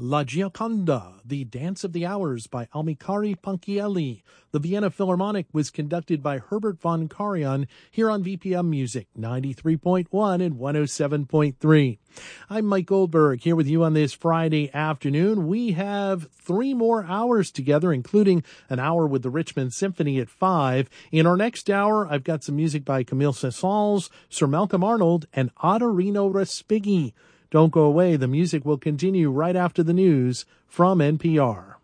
La Gioconda, The Dance of the Hours by Amilcare Ponchielli. The Vienna Philharmonic was conducted by Herbert von Karajan here on VPM Music 93.1 and 107.3. I'm Mike Goldberg here with you on this Friday afternoon. We have 3 more hours together, including an hour with the Richmond Symphony at 5. In our next hour, I've got some music by Camille Saint-Saëns, Sir Malcolm Arnold, and Ottorino Respighi. Don't go away. The music will continue right after the news from NPR.